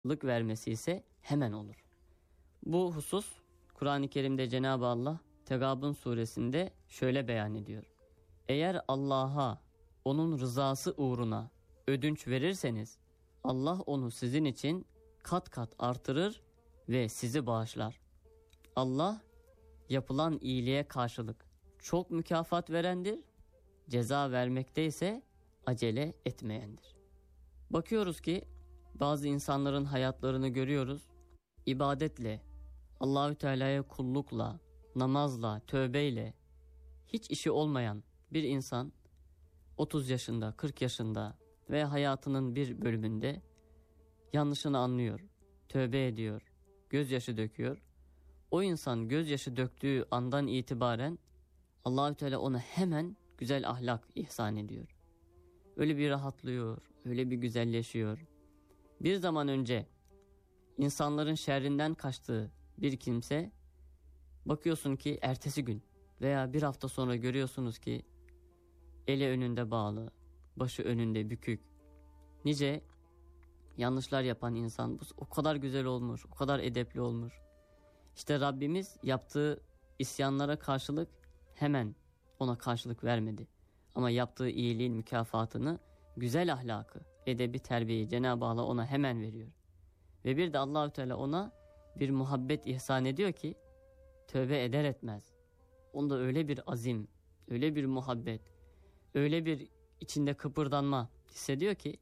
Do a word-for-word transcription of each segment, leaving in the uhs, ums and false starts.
vermesi ise hemen olur. Bu husus Kur'an-ı Kerim'de Cenab-ı Allah Tegabun suresinde şöyle beyan ediyor. Eğer Allah'a onun rızası uğruna ödünç verirseniz Allah onu sizin için kat kat artırır ve sizi bağışlar. Allah yapılan iyiliğe karşılık çok mükafat verendir, ceza vermekte ise acele etmeyendir. Bakıyoruz ki bazı insanların hayatlarını görüyoruz. İbadetle, Allahü Teala'ya kullukla, namazla, tövbeyle hiç işi olmayan bir insan otuz yaşında, kırk yaşında ve hayatının bir bölümünde yanlışını anlıyor, tövbe ediyor, gözyaşı döküyor. O insan gözyaşı döktüğü andan itibaren Allahü Teala ona hemen güzel ahlak ihsan ediyor. Öyle bir rahatlıyor, öyle bir güzelleşiyor. Bir zaman önce insanların şerrinden kaçtığı bir kimse, bakıyorsun ki ertesi gün veya bir hafta sonra görüyorsunuz ki eli önünde bağlı, başı önünde bükük, nice yanlışlar yapan insan bu o kadar güzel olmuş, o kadar edepli olmuş. İşte Rabbimiz yaptığı isyanlara karşılık hemen ona karşılık vermedi. Ama yaptığı iyiliğin mükafatını, güzel ahlakı, edebi, terbiyeyi Cenab-ı Allah ona hemen veriyor. Ve bir de Allahü Teala ona bir muhabbet ihsan ediyor ki tövbe eder etmez onda öyle bir azim, öyle bir muhabbet, öyle bir içinde kıpırdanma hissediyor ki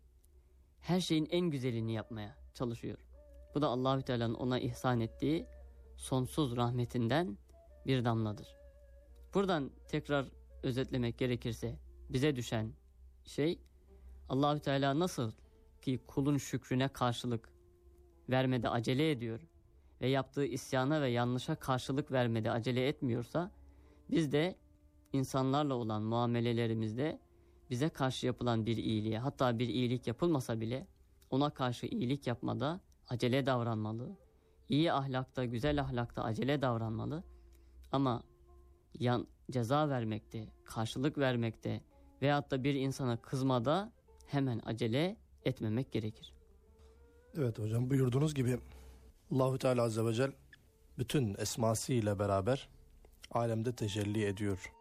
her şeyin en güzelini yapmaya çalışıyor. Bu da Allahü Teala'nın ona ihsan ettiği sonsuz rahmetinden bir damladır. Buradan tekrar özetlemek gerekirse bize düşen şey, Allahü Teala nasıl ki kulun şükrüne karşılık vermede acele ediyor ve yaptığı isyana ve yanlışa karşılık vermede acele etmiyorsa, biz de insanlarla olan muamelelerimizde bize karşı yapılan bir iyiliğe, hatta bir iyilik yapılmasa bile ona karşı iyilik yapmada acele davranmalı. İyi ahlakta, güzel ahlakta acele davranmalı. Ama yan, ceza vermekte, karşılık vermekte veyahut da bir insana kızmada hemen acele etmemek gerekir. Evet hocam, buyurduğunuz gibi Allahu Teala Azze ve Celle bütün esmasıyla beraber alemde tecelli ediyor.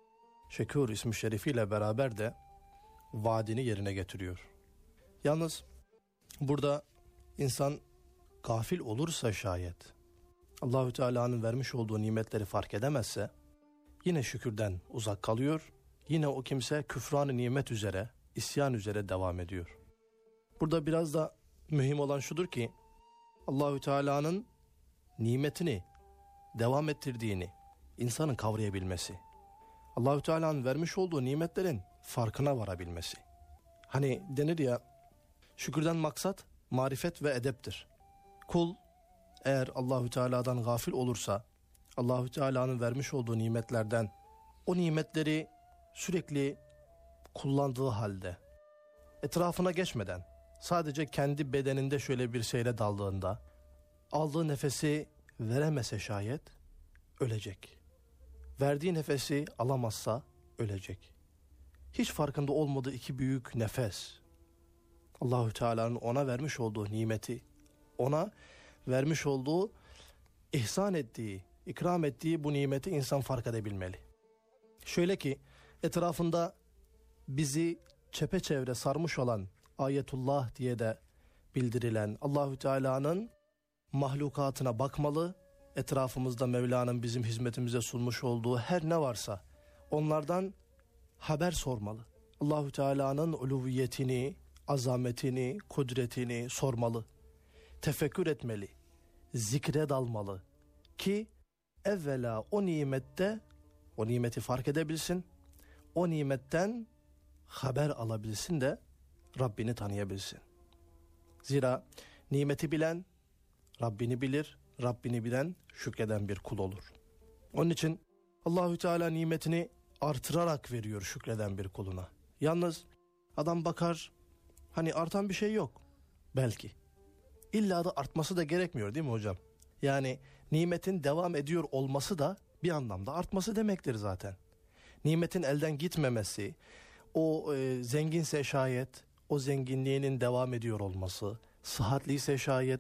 Şekur ismi şerifiyle beraber de vaadini yerine getiriyor. Yalnız burada insan gafil olursa şayet, Allahu Teala'nın vermiş olduğu nimetleri fark edemezse yine şükürden uzak kalıyor. Yine o kimse küfran-ı nimet üzere, isyan üzere devam ediyor. Burada biraz da mühim olan şudur ki Allahü Teala'nın nimetini devam ettirdiğini insanın kavrayabilmesi. Allahü Teala'nın vermiş olduğu nimetlerin farkına varabilmesi. Hani denir ya, şükürden maksat marifet ve edeptir. Kul eğer Allahü Teala'dan gafil olursa, Allahü Teala'nın vermiş olduğu nimetlerden o nimetleri sürekli kullandığı halde, etrafına geçmeden, sadece kendi bedeninde şöyle bir şeyle daldığında, aldığı nefesi veremese şayet ölecek. Verdiği nefesi alamazsa ölecek. Hiç farkında olmadığı iki büyük nefes, Allahü Teala'nın ona vermiş olduğu nimeti, ona vermiş olduğu, ihsan ettiği, ikram ettiği bu nimeti insan fark edebilmeli. Şöyle ki etrafında bizi çepeçevre sarmış olan ayetullah diye de bildirilen Allahü Teala'nın mahlukatına bakmalı. Etrafımızda Mevla'nın bizim hizmetimize sunmuş olduğu her ne varsa onlardan haber sormalı. Allahü Teala'nın uluviyetini, azametini, kudretini sormalı. Tefekkür etmeli. Zikre dalmalı ki evvela o nimette o nimeti fark edebilsin. O nimetten haber alabilsin de Rabbini tanıyabilsin. Zira nimeti bilen Rabbini bilir, Rabbini bilen şükreden bir kul olur. Onun için Allahü Teala nimetini artırarak veriyor şükreden bir kuluna. Yalnız adam bakar, hani artan bir şey yok belki. İlla da artması da gerekmiyor değil mi hocam? Yani nimetin devam ediyor olması da bir anlamda artması demektir zaten. Nimetin elden gitmemesi, o e, zenginse şayet o zenginliğinin devam ediyor olması, sıhhatliyse şayet